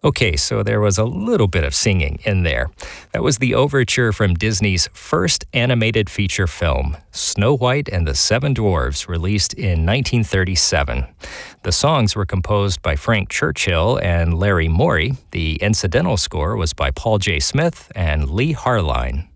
Okay, so there was a little bit of singing in there. That was the overture from Disney's first animated feature film, Snow White and the Seven Dwarfs, released in 1937. The songs were composed by Frank Churchill and Larry Morey. The incidental score was by Paul J. Smith and Lee Harline.